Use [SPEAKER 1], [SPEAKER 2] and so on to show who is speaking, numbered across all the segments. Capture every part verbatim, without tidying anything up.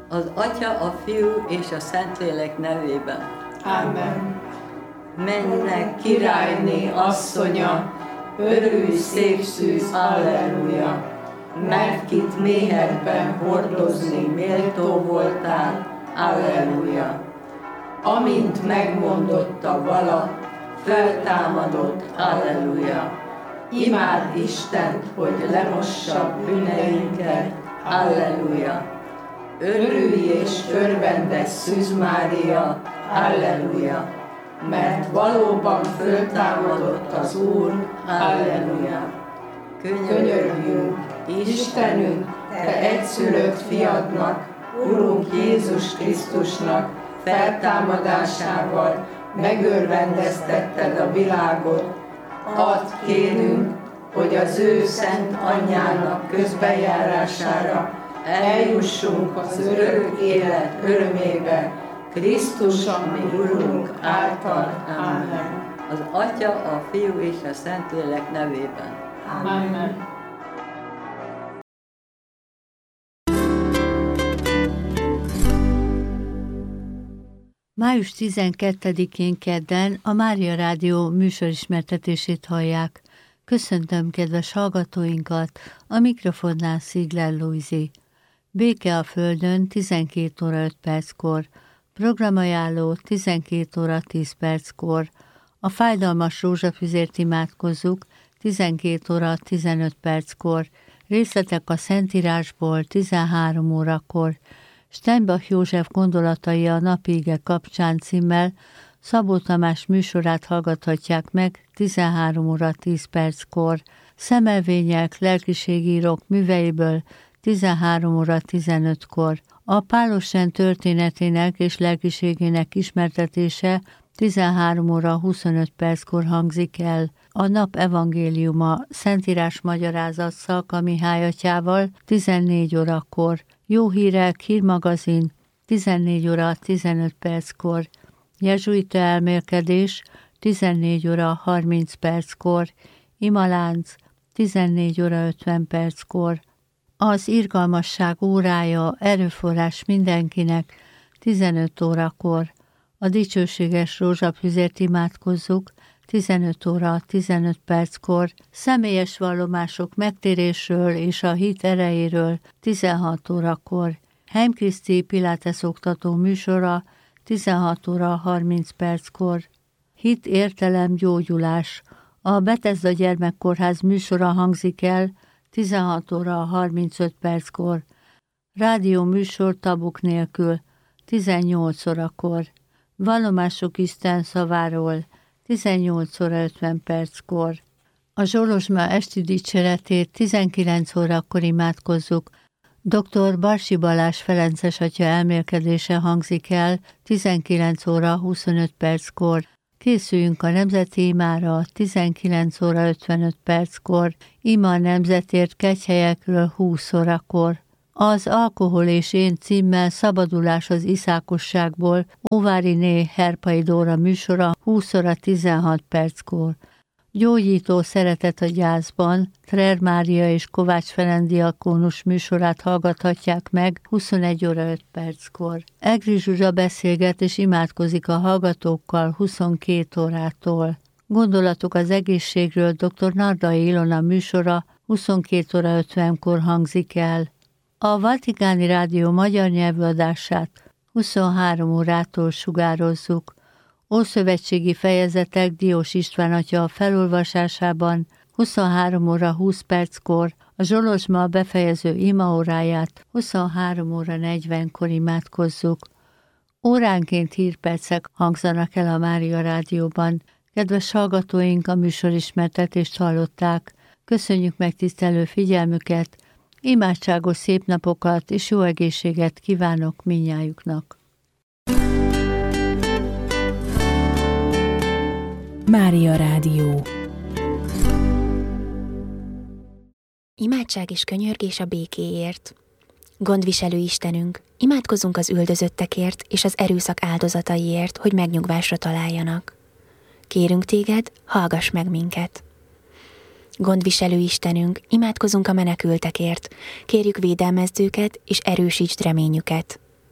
[SPEAKER 1] Az Atya, a Fiú és a Szentlélek nevében.
[SPEAKER 2] Amen.
[SPEAKER 1] Mennek királyné asszonya, örülj szép szűz, alleluja, mert kit méhedben hordozni méltó voltál, alleluja. Amint megmondotta vala, feltámadott, alleluja. Imád Istent, hogy lemossa bűneinket, alleluja. Örülj és örvendes Szűz Mária, alleluja, mert valóban föltámadott az Úr, alleluja. Könyörüljünk, Istenünk, Te egyszülött fiadnak, Urunk Jézus Krisztusnak feltámadásával megörvendeztetted a világot. Add kérünk, hogy az ő szent anyjának közbenjárására eljussunk az örök élet örömébe, Krisztus, mi Urunk által. Amen. Az Atya, a Fiú és a Szentlélek nevében.
[SPEAKER 2] Amen.
[SPEAKER 3] május tizenkettedikén kedden a Mária Rádió műsorismertetését hallják. Köszöntöm kedves hallgatóinkat, a mikrofonnál Szigler Lujzi. Béke a Földön tizenkét óra öt perckor, programajánló tizenkét óra tíz perckor, a fájdalmas rózsafüzért imádkozzuk tizenkét óra tizenöt perckor, részletek a Szentírásból tizenhárom órakor, Steinbach József gondolatai a napige kapcsán címmel Szabó Tamás műsorát hallgathatják meg tizenhárom óra tíz perckor, Szemelvények lelkiségírók műveiből tizenhárom óra tizenötkor, a Pálosrend történetének és lelkiségének ismertetése tizenhárom óra huszonöt perckor hangzik el, a nap evangéliuma Szentírás magyarázat Szalka Mihály atyával tizennégy órakor, Jó hírek hírmagazin tizennégy óra tizenöt perckor, Jezsuita elmélkedés tizennégy óra harminc perckor, Imalánc tizennégy óra ötven perckor, az irgalmasság órája erőforrás mindenkinek tizenöt órakor, a dicsőséges rózsafüzért imádkozzuk tizenöt óra tizenöt perckor, személyes vallomások megtérésről és a hit erejéről tizenhat órakor, Heimkriszti Pilates oktató műsora tizenhat óra harminc perckor, hit, értelem, gyógyulás, a Bethesda Gyermekkórház műsora hangzik el tizenhat óra harmincöt perckor, rádió műsor tabuk nélkül tizennyolc órakor, vallomások Isten szaváról tizennyolc óra ötven perckor. A Zsolozsma esti dicséretét tizenkilenc órakor imádkozzuk. doktor Barsi Balázs ferences atya elmélkedése hangzik el tizenkilenc óra huszonöt perckor. Készüljünk a nemzeti imára tizenkilenc óra ötvenöt perckor, ima a nemzetért kegyhelyekről húsz órakor. Az Alkohol és én címmel Szabadulás az iszákosságból Óváriné Herpai Dóra műsora húsz óra tizenhat perckor. Gyógyító szeretet a gyászban Trer Mária és Kovács Ferenc diakónus műsorát hallgathatják meg huszonegy óra öt perckor. Egri Zsuzsa beszélget és imádkozik a hallgatókkal huszonkét órától. Gondolatok az egészségről doktor Nardai Ilona műsora huszonkét óra ötvenkor hangzik el. A Vatikáni Rádió magyar nyelvű adását huszonhárom órától sugározzuk. Ószövetségi fejezetek Diós István atya felolvasásában huszonhárom óra húsz perckor, a Zsolozsma befejező imaóráját huszonhárom óra negyvenkor imádkozzuk. Óránként hírpercek hangzanak el a Mária Rádióban. Kedves hallgatóink, a műsorismertetést hallották. Köszönjük megtisztelő figyelmüket, imádságos szép napokat és jó egészséget kívánok mindnyájuknak.
[SPEAKER 4] Mária Rádió.
[SPEAKER 5] Imádság és könyörgés a békéért. Gondviselő Istenünk, imádkozzunk az üldözöttekért és az erőszak áldozataiért, hogy megnyugvásra találjanak. Kérünk téged, hallgass meg minket. Gondviselő Istenünk, imádkozunk a menekültekért, kérjük védelmezd őket és erősítsd reményüket.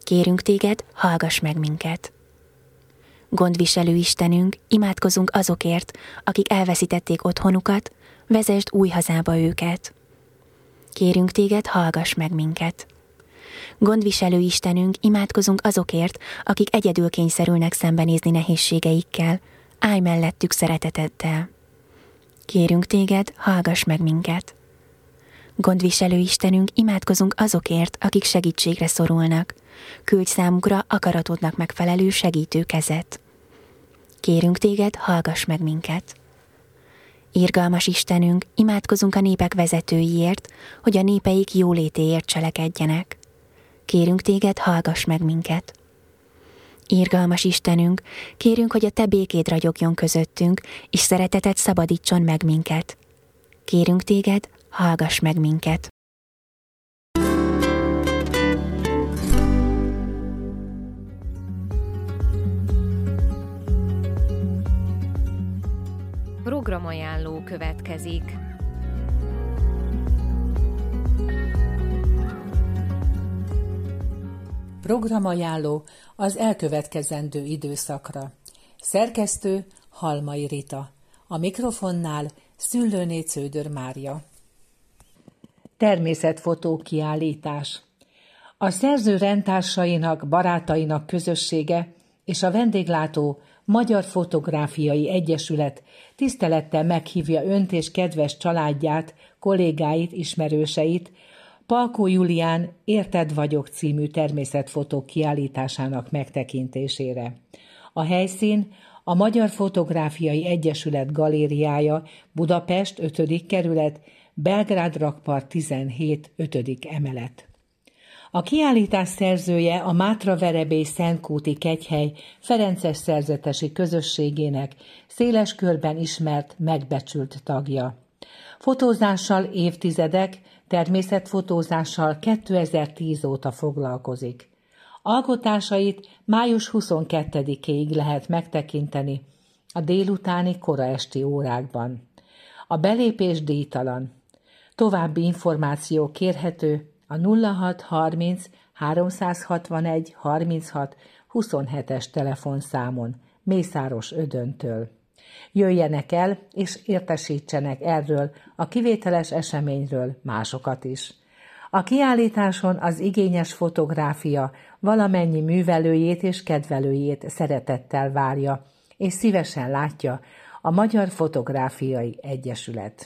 [SPEAKER 5] Kérünk téged, hallgass meg minket. Gondviselő Istenünk, imádkozunk azokért, akik elveszítették otthonukat, vezesd új hazába őket. Kérünk téged, hallgass meg minket. Gondviselő Istenünk, imádkozunk azokért, akik egyedül kényszerülnek szembenézni nehézségeikkel, állj mellettük szereteteddel. Kérünk téged, hallgass meg minket. Gondviselő Istenünk, imádkozunk azokért, akik segítségre szorulnak, küldj számukra akaratodnak megfelelő segítő kezet. Kérünk téged, hallgass meg minket. Irgalmas Istenünk, imádkozunk a népek vezetőiért, hogy a népeik jólétéért cselekedjenek. Kérünk téged, hallgass meg minket. Irgalmas Istenünk, kérünk, hogy a te békéd ragyogjon közöttünk, és szereteted szabadítson meg minket. Kérünk téged, hallgass meg minket.
[SPEAKER 6] Programajánló következik.
[SPEAKER 7] Programajánló az elkövetkezendő időszakra. Szerkesztő Halmai Rita. A mikrofonnál Szüllőné Cződör Mária. Természetfotó kiállítás. A szerző rendtársainak, barátainak közössége és a vendéglátó Magyar Fotográfiai Egyesület tisztelettel meghívja önt és kedves családját, kollégáit, ismerőseit Palkó Julián Érted vagyok című természetfotó kiállításának megtekintésére. A helyszín a Magyar Fotográfiai Egyesület galériája, Budapest ötödik kerület, Belgrád rakpart tizenhét ötödik emelet. A kiállítás szerzője a Mátra-Verebély Szentkúti Kegyhely ferences szerzetesi közösségének széles körben ismert, megbecsült tagja. Fotózással évtizedek, természetfotózással kétezer-tíz óta foglalkozik. Alkotásait május huszonkettedikéig lehet megtekinteni a délutáni koraesti órákban. A belépés díjtalan. További információ kérhető a nulla hat harminc háromszázhatvanegy harminchat huszonhetes telefonszámon Mészáros Ödöntől. Jöjjenek el és értesítsenek erről a kivételes eseményről másokat is. A kiállításon az igényes fotográfia valamennyi művelőjét és kedvelőjét szeretettel várja, és szívesen látja a Magyar Fotográfiai Egyesület.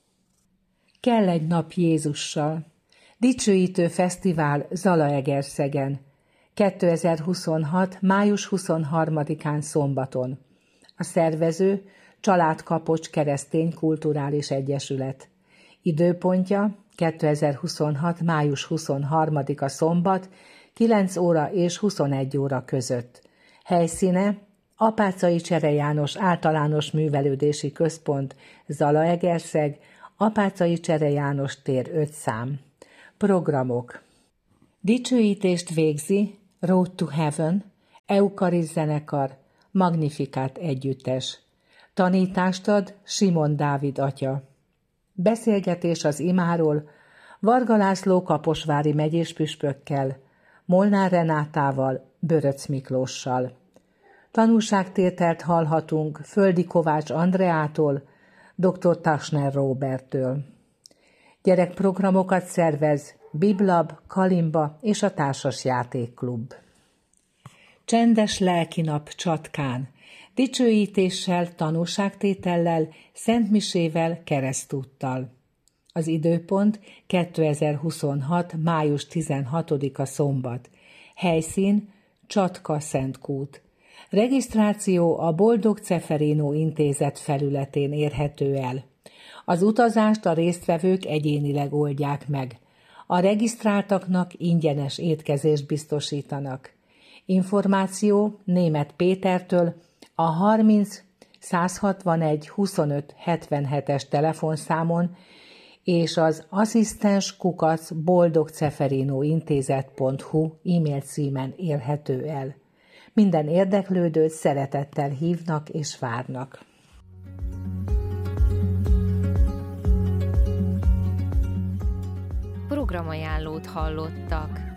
[SPEAKER 7] Kell egy nap Jézussal. Dicsőítő fesztivál Zalaegerszegen. kétezer-huszonhat. május huszonharmadikán szombaton. A szervező Családkapocs Keresztény Kulturális Egyesület. Időpontja kétezer-huszonhat. május huszonharmadika szombat, kilenc óra és huszonegy óra között. Helyszíne Apáczai Csere János Általános Művelődési Központ, Zalaegerszeg, Apáczai Csere János tér öt szám. Programok. Dicsőítést végzi Road to Heaven, Eukariszt zenekar, Magnifikát együttes. Tanítást ad Simon Dávid atya. Beszélgetés az imáról Varga László kaposvári megyéspüspökkel, Molnár Renátával, Böröc Miklóssal. Tanúságtételt hallhatunk Földi Kovács Andreától, dr. Tasner Róberttől. Gyerekprogramokat szervez Biblab, Kalimba és a Társas Játékklub. Csendes lelkinap Csatkán. Dicsőítéssel, tanúságtétellel, szentmisével, keresztúttal. Az időpont kétezer-huszonhat. május tizenhatodika szombat. Helyszín Csatka Szentkút. Regisztráció a Boldog Ceferino Intézet felületén érhető el. Az utazást a résztvevők egyénileg oldják meg. A regisztráltaknak ingyenes étkezést biztosítanak. Információ Németh Pétertől a harminc százhatvanegy huszonöt hetvenhetes telefonszámon és az asszisztens kukac boldogceferinointézet pont hu e-mail címen érhető el. Minden érdeklődőt szeretettel hívnak és várnak.
[SPEAKER 6] Programajánlót hallottak.